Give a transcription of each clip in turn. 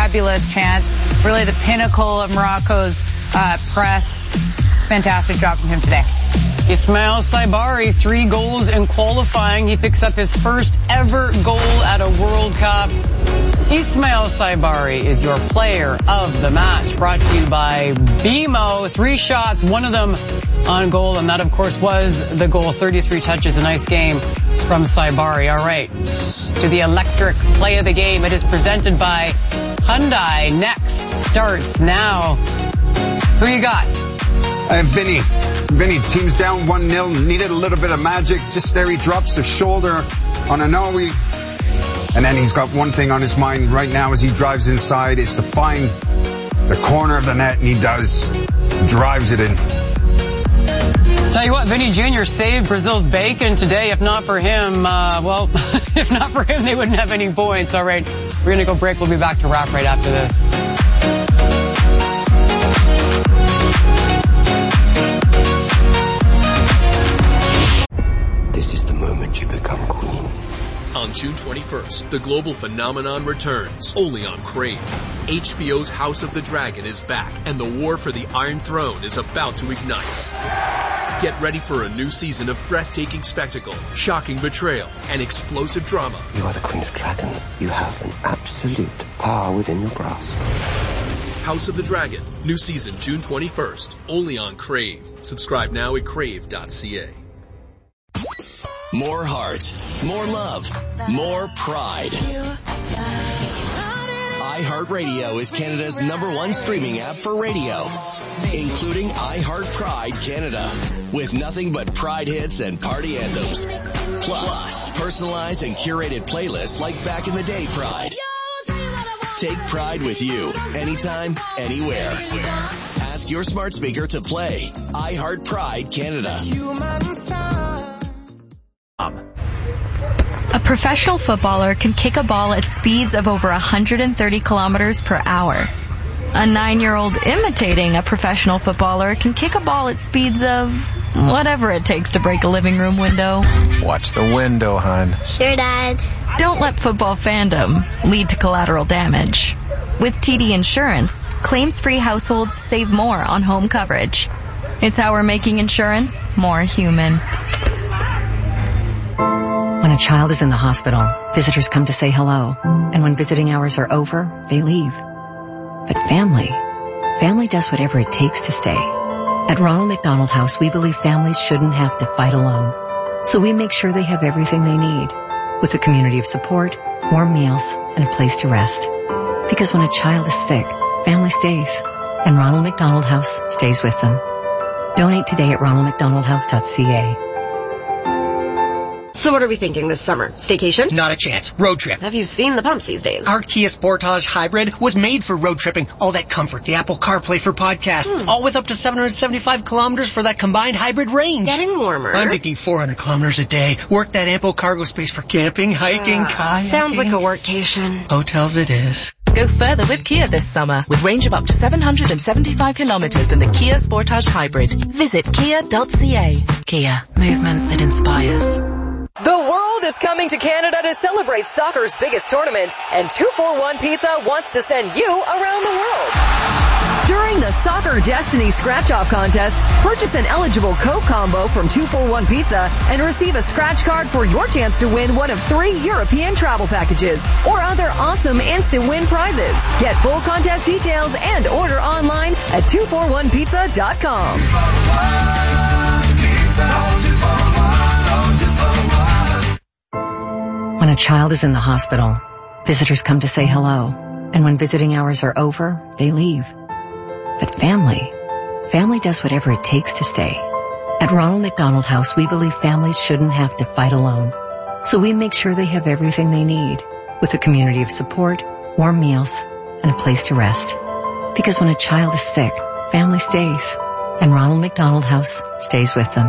fabulous chance. Really the pinnacle of Morocco's press. Fantastic job from him today. Ismail Saibari, 3 goals in qualifying. He picks up his first ever goal at a World Cup. Ismail Saibari is your player of the match. Brought to you by BMO. 3 shots, 1 of them on goal, and that, of course, was the goal. 33 touches, a nice game from Saibari. All right, to the electric play of the game. It is presented by Hyundai. Next starts now. Who you got? Vinny. Vinny, team's down 1-0. Needed a little bit of magic. Just there he drops the shoulder on Anowi. And then he's got one thing on his mind right now as he drives inside is to find the corner of the net, and he does. Drives it in. Tell you what, Vinny Jr. saved Brazil's bacon today. If not for him, if not for him, they wouldn't have any points. All right, we're going to go break. We'll be back to wrap right after this. You become queen. On June 21st, the global phenomenon returns, only on Crave. HBO's House of the Dragon is back, and the war for the Iron Throne is about to ignite. Get ready for a new season of breathtaking spectacle, shocking betrayal, and explosive drama. You are the Queen of Dragons. You have an absolute power within your grasp. House of the Dragon, new season June 21st, only on Crave. Subscribe now at crave.ca. More heart, more love, more pride. iHeartRadio is Canada's #1 streaming app for radio, including iHeart Pride Canada, with nothing but Pride hits and party anthems. Plus, personalized and curated playlists like Back in the Day Pride. Take Pride with you, anytime, anywhere. Ask your smart speaker to play iHeart Pride Canada. A professional footballer can kick a ball at speeds of over 130 kilometers per hour. A 9-year-old imitating a professional footballer can kick a ball at speeds of whatever it takes to break a living room window. Watch the window, hon. Sure, Dad. Don't let football fandom lead to collateral damage. With TD Insurance, claims-free households save more on home coverage. It's how we're making insurance more human. When a child is in the hospital, visitors come to say hello. And when visiting hours are over, they leave. But family does whatever it takes to stay. At Ronald McDonald House, we believe families shouldn't have to fight alone. So we make sure they have everything they need, with a community of support, warm meals, and a place to rest. Because when a child is sick, family stays. And Ronald McDonald House stays with them. Donate today at ronaldmcdonaldhouse.ca. So what are we thinking this summer? Staycation? Not a chance. Road trip. Have you seen the pumps these days? Our Kia Sportage Hybrid was made for road tripping. All that comfort, the Apple CarPlay for podcasts, all with up to 775 kilometers for that combined hybrid range. Getting warmer. I'm thinking 400 kilometers a day. Work that ample cargo space for camping, hiking, kayaking. Sounds like a workcation. Hotels it is. Go further with Kia this summer with range of up to 775 kilometers in the Kia Sportage Hybrid. Visit kia.ca. Kia, movement that inspires. The world is coming to Canada to celebrate soccer's biggest tournament, and 241 Pizza wants to send you around the world. During the Soccer Destiny Scratch-Off Contest, purchase an eligible Coke combo from 241 Pizza and receive a scratch card for your chance to win one of 3 European travel packages or other awesome instant win prizes. Get full contest details and order online at 241pizza.com. When a child is in the hospital, visitors come to say hello. And when visiting hours are over, they leave. But family does whatever it takes to stay. At Ronald McDonald House, we believe families shouldn't have to fight alone. So we make sure they have everything they need, with a community of support, warm meals, and a place to rest. Because when a child is sick, family stays. And Ronald McDonald House stays with them.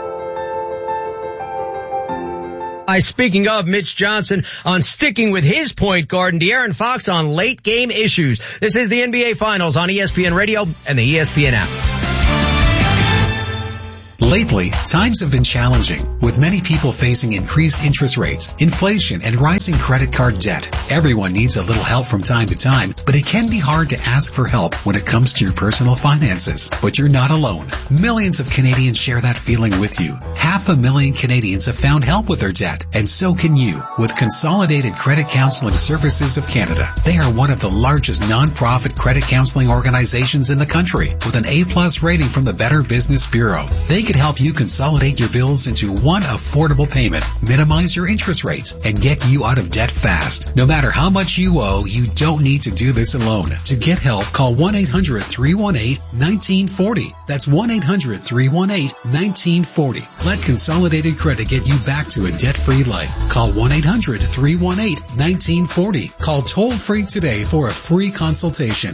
Speaking of Mitch Johnson on sticking with his point guard and De'Aaron Fox on late game issues. This is the NBA Finals on ESPN Radio and the ESPN app. Lately, times have been challenging, with many people facing increased interest rates, inflation, and rising credit card debt. Everyone needs a little help from time to time, but it can be hard to ask for help when it comes to your personal finances. But you're not alone. Millions of Canadians share that feeling with you. 500,000 Canadians have found help with their debt, and so can you, with Consolidated Credit Counseling Services of Canada. They are one of the largest non-profit credit counseling organizations in the country, with an A+ rating from the Better Business Bureau. They could help you consolidate your bills into one affordable payment, minimize your interest rates, and get you out of debt fast. No matter how much you owe, you don't need to do this alone. To get help, call 1-800-318-1940. That's 1-800-318-1940. Let Consolidated Credit get you back to a debt-free life. Call 1-800-318-1940. Call toll-free today for a free consultation.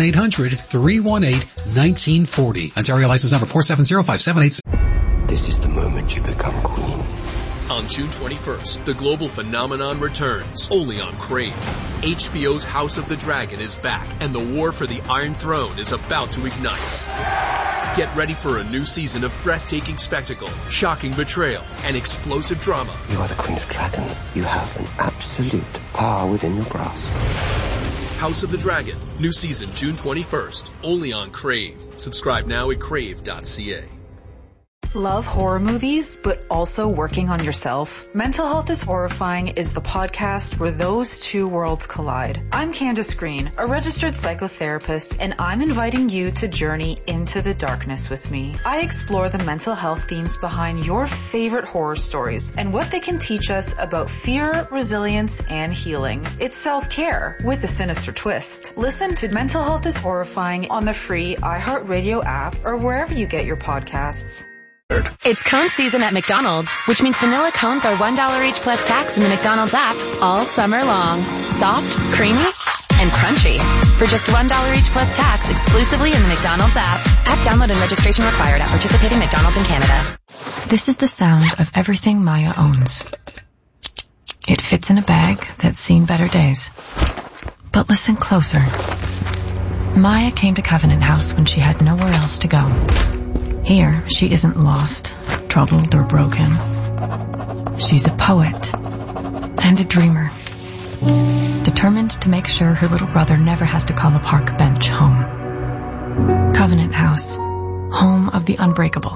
1-800-318-1940. Ontario license number 4705786. This is the moment you become queen. On June 21st, the global phenomenon returns, only on Crave. HBO's House of the Dragon is back, and the war for the Iron Throne is about to ignite. Get ready for a new season of breathtaking spectacle, shocking betrayal, and explosive drama. You are the Queen of Dragons. You have an absolute power within your grasp. House of the Dragon, new season June 21st, only on Crave. Subscribe now at crave.ca. Love horror movies, but also working on yourself? Mental Health is Horrifying is the podcast where those two worlds collide. I'm Candace Green, a registered psychotherapist, and I'm inviting you to journey into the darkness with me. I explore the mental health themes behind your favorite horror stories and what they can teach us about fear, resilience, and healing. It's self-care with a sinister twist. Listen to Mental Health is Horrifying on the free iHeartRadio app or wherever you get your podcasts. It's cone season at McDonald's, which means vanilla cones are $1 each plus tax in the McDonald's app all summer long. Soft, creamy, and crunchy. For just $1 each plus tax exclusively in the McDonald's app. App download and registration required at participating McDonald's in Canada. This is the sound of everything Maya owns. It fits in a bag that's seen better days. But listen closer. Maya came to Covenant House when she had nowhere else to go. Here, she isn't lost, troubled, or broken. She's a poet and a dreamer, determined to make sure her little brother never has to call a park bench home. Covenant House, home of the unbreakable.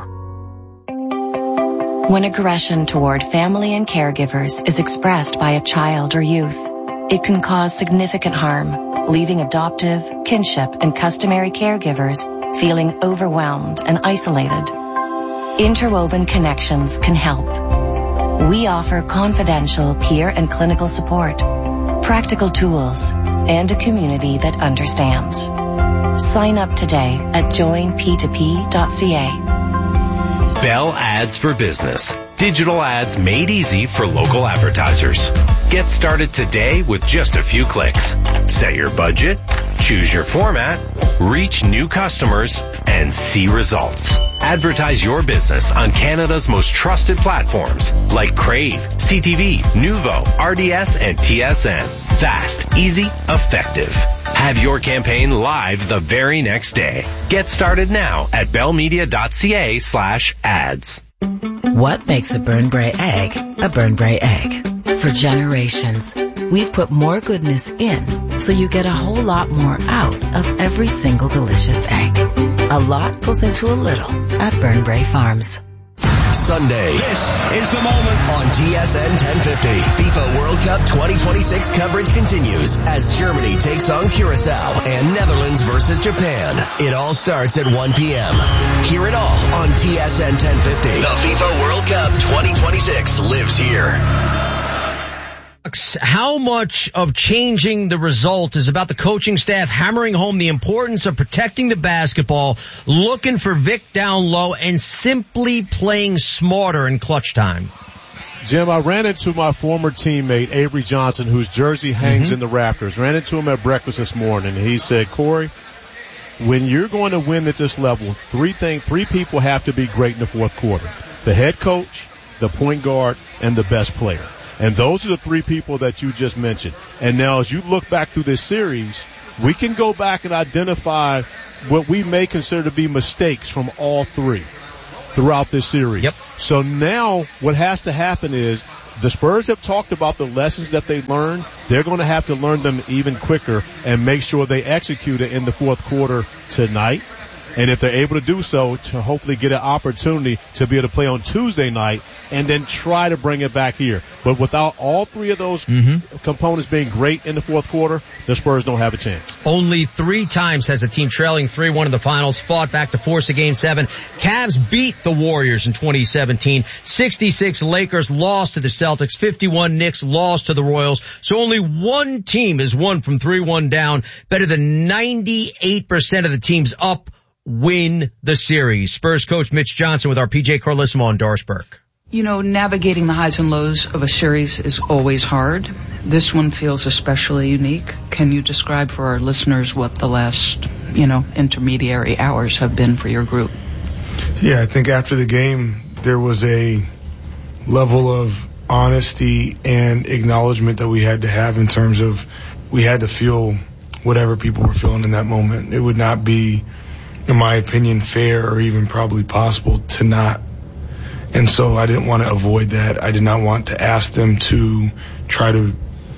When aggression toward family and caregivers is expressed by a child or youth, it can cause significant harm, leaving adoptive, kinship, and customary caregivers feeling overwhelmed and isolated. Interwoven Connections can help. We offer confidential peer and clinical support, practical tools, and a community that understands. Sign up today at joinp2p.ca. Bell Ads for Business. Digital ads made easy for local advertisers. Get started today with just a few clicks. Set your budget, choose your format, reach new customers, and see results. Advertise your business on Canada's most trusted platforms like Crave, CTV, Nuvo, RDS, and TSN. Fast, easy, effective. Have your campaign live the very next day. Get started now at bellmedia.ca/ads. What makes a Burnbrae egg a Burnbrae egg? For generations, we've put more goodness in so you get a whole lot more out of every single delicious egg. A lot goes into a little at Burnbrae Farms. Sunday. This is the moment on TSN 1050. FIFA World Cup 2026 coverage continues as Germany takes on Curacao and Netherlands versus Japan. It all starts at 1 p.m. Hear it all on TSN 1050. The FIFA World Cup 2026 lives here. How much of changing the result is about the coaching staff hammering home the importance of protecting the basketball, looking for Vic down low, and simply playing smarter in clutch time? Jim, I ran into my former teammate, Avery Johnson, whose jersey hangs in the rafters. Ran into him at breakfast this morning, and he said, Corey, when you're going to win at this level, three people have to be great in the fourth quarter. The head coach, the point guard, and the best player. And those are the three people that you just mentioned. And now as you look back through this series, we can go back and identify what we may consider to be mistakes from all three. throughout this series. Yep. So now what has to happen is the Spurs have talked about the lessons that they learned. They're going to have to learn them even quicker and make sure they execute it in the fourth quarter tonight. And if they're able to do so, to hopefully get an opportunity to be able to play on Tuesday night and then try to bring it back here. But without all three of those components being great in the fourth quarter, the Spurs don't have a chance. Only 3 times has a team trailing 3-1 in the finals fought back to force a Game 7. Cavs beat the Warriors in 2017. 66 Lakers lost to the Celtics. 51 Knicks lost to the Royals. So only one team has won from 3-1 down. Better than 98% of the teams up win the series. Spurs coach Mitch Johnson with our PJ Carlissimo on Doris Burke. You know, navigating the highs and lows of a series is always hard. This one feels especially unique. Can you describe for our listeners what the last, intermediary hours have been for your group? Yeah, I think after the game, there was a level of honesty and acknowledgement that we had to have in terms of we had to feel whatever people were feeling in that moment. It would not be, in my opinion, fair or even probably possible to not. And so I didn't want to avoid that. I did not want to ask them to try to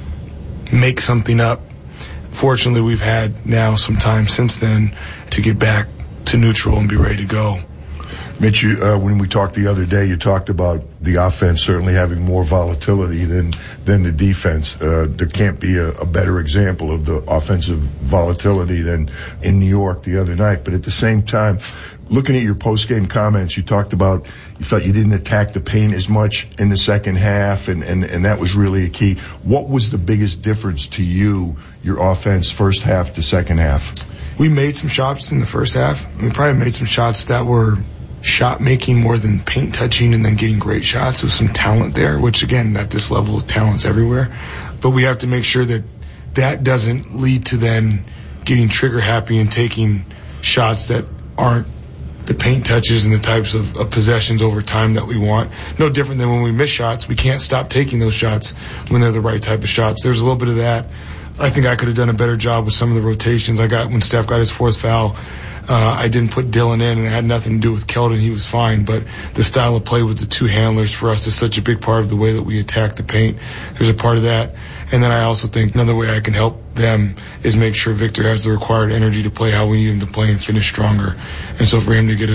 make something up. Fortunately, we've had now some time since then to get back to neutral and be ready to go. Mitch, when we talked the other day, you talked about the offense certainly having more volatility than the defense. There can't be a better example of the offensive volatility than in New York the other night. But at the same time, looking at your post-game comments, you talked about you felt you didn't attack the paint as much in the second half, and that was really a key. What was the biggest difference to you, your offense, first half to second half? We made some shots in the first half. We probably made some shots that were shot making more than paint touching and then getting great shots. There's some talent there, which again, at this level, talent's everywhere. But we have to make sure that that doesn't lead to then getting trigger happy and taking shots that aren't the paint touches and the types of possessions over time that we want. No different than when we miss shots. We can't stop taking those shots when they're the right type of shots. There's a little bit of that. I think I could have done a better job with some of the rotations. When Steph got his fourth foul, I didn't put Dylan in, and it had nothing to do with Keldon. He was fine, but the style of play with the two handlers for us is such a big part of the way that we attack the paint. There's a part of that. And then I also think another way I can help them is make sure Victor has the required energy to play how we need him to play and finish stronger. And so for him to get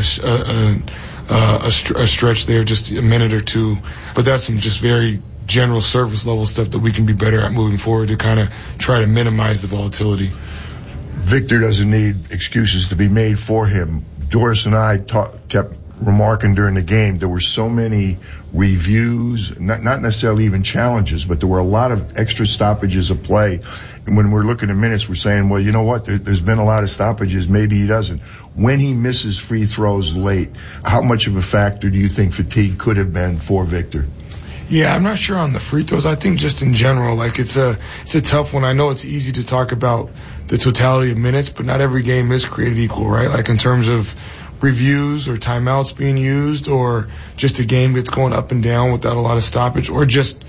a stretch there, just a minute or two, but that's some just very general surface level stuff that we can be better at moving forward to kind of try to minimize the volatility. Victor doesn't need excuses to be made for him. Doris and I kept remarking during the game, there were so many reviews, not necessarily even challenges, but there were a lot of extra stoppages of play. And when we're looking at minutes, we're saying, well, you know what? There's been a lot of stoppages. Maybe he doesn't. When he misses free throws late, how much of a factor do you think fatigue could have been for Victor? Yeah, I'm not sure on the free throws. I think just in general, it's a tough one. I know it's easy to talk about the totality of minutes, but not every game is created equal, right? Like in terms of reviews or timeouts being used, or just a game that's going up and down without a lot of stoppage, or just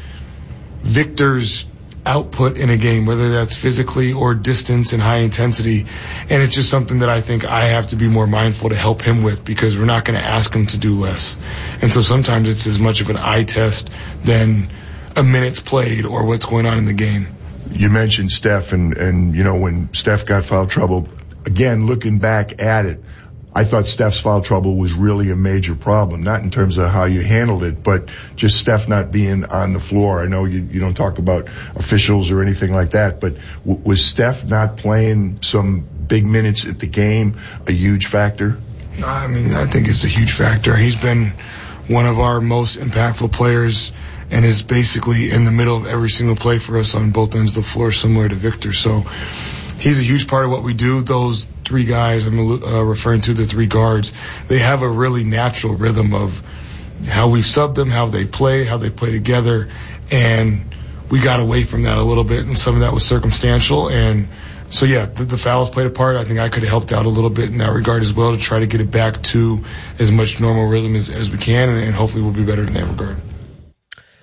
Victor's output in a game, whether that's physically or distance and high intensity. And it's just something that I think I have to be more mindful to help him with, because we're not going to ask him to do less. And so sometimes it's as much of an eye test than a minutes played or what's going on in the game. You mentioned Steph and when Steph got foul trouble, again, looking back at it, I thought Steph's foul trouble was really a major problem, not in terms of how you handled it, but just Steph not being on the floor. I know you don't talk about officials or anything like that, but was Steph not playing some big minutes at the game a huge factor? I mean, I think it's a huge factor. He's been one of our most impactful players and is basically in the middle of every single play for us on both ends of the floor, similar to Victor. So he's a huge part of what we do. Those three guys I'm referring to, the three guards, they have a really natural rhythm of how we sub them, how they play together, and we got away from that a little bit, and some of that was circumstantial. And so, yeah, the fouls played a part. I think I could have helped out a little bit in that regard as well to try to get it back to as much normal rhythm as we can, and hopefully we'll be better in that regard.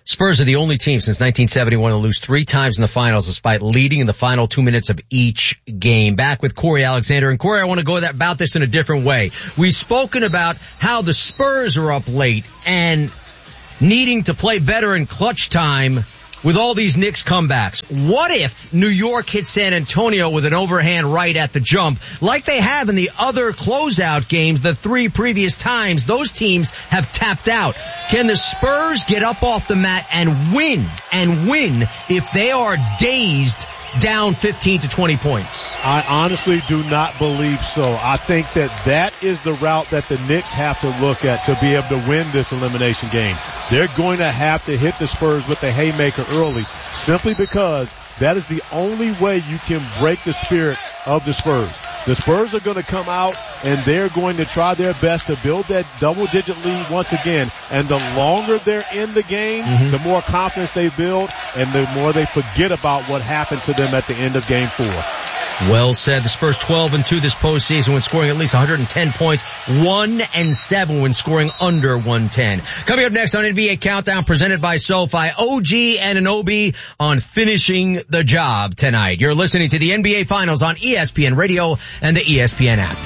Spurs are the only team since 1971 to lose 3 times in the finals despite leading in the final 2 minutes of each game. Back with Corey Alexander. And Corey, I want to go about this in a different way. We've spoken about how the Spurs are up late and needing to play better in clutch time with all these Knicks comebacks. What if New York hit San Antonio with an overhand right at the jump, like they have in the other closeout games the 3 previous times those teams have tapped out? Can the Spurs get up off the mat and win if they are dazed down 15 to 20 points? I honestly do not believe so. I think that is the route that the Knicks have to look at to be able to win this elimination game. They're going to have to hit the Spurs with the haymaker early, simply because that is the only way you can break the spirit of the Spurs. The Spurs are going to come out and they're going to try their best to build that double-digit lead once again. And the longer they're in the game, the more confidence they build and the more they forget about what happened to them at the end of Game 4. Well said. The Spurs 12-2 this postseason when scoring at least 110 points, 1-7 when scoring under 110. Coming up next on NBA Countdown presented by SoFi, OG and Anunoby on finishing the job tonight. You're listening to the NBA Finals on ESPN Radio and the ESPN app.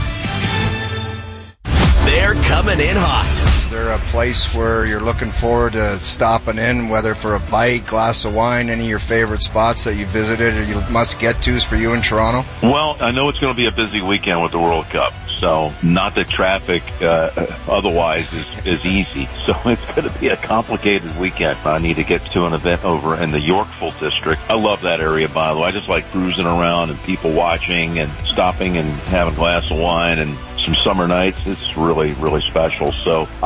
They're coming in hot. They're a place where you're looking forward to stopping in, whether for a bite, glass of wine, any of your favorite spots that you visited or you must get to for you in Toronto? Well, I know it's going to be a busy weekend with the World Cup. So not that traffic otherwise is easy. So it's going to be a complicated weekend. I need to get to an event over in the Yorkville district. I love that area, by the way. I just like cruising around and people watching and stopping and having a glass of wine and some summer nights. It's really, really special. So